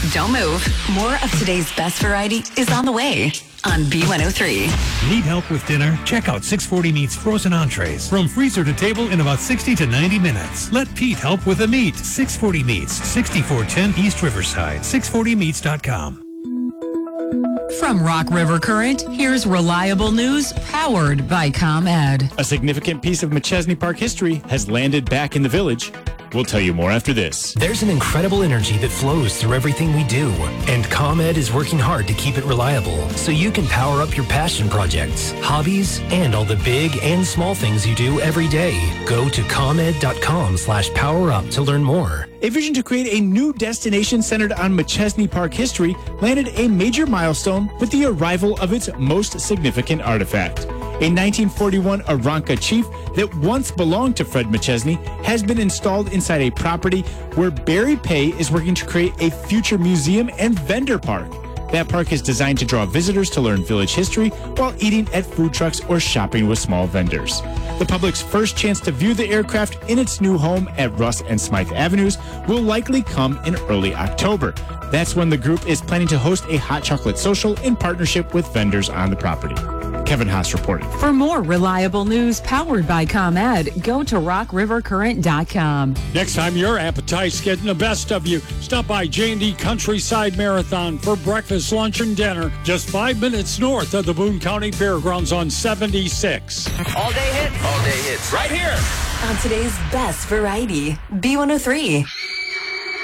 Don't move. More of today's best variety is on the way on B103. Need help with dinner? Check out 640 Meats frozen entrees. From freezer to table in about 60 to 90 minutes. Let Pete help with the meat. 640 Meats, 6410 East Riverside. 640meats.com. From Rock River Current, here's reliable news powered by ComEd. A significant piece of McChesney Park history has landed back in the village. We'll tell you more after this. There's an incredible energy that flows through everything we do, and ComEd is working hard to keep it reliable so you can power up your passion projects, hobbies, and all the big and small things you do every day. Go to ComEd.com/powerup to learn more. A vision to create a new destination centered on McChesney Park history landed a major milestone with the arrival of its most significant artifact. A 1941 Aranca chief that once belonged to Fred McChesney has been installed inside a property where Barry Pay is working to create a future museum and vendor park. That park is designed to draw visitors to learn village history while eating at food trucks or shopping with small vendors. The public's first chance to view the aircraft in its new home at Russ and Smythe Avenues will likely come in early October. That's when the group is planning to host a hot chocolate social in partnership with vendors on the property. Kevin Haas reporting. For more reliable news powered by ComEd, go to rockrivercurrent.com. Next time your appetite's getting the best of you, stop by J&D Countryside Marathon for breakfast, lunch, and dinner just 5 minutes north of the Boone County Fairgrounds on 76. All day hits. All day hits. Right here. On today's best variety, B103.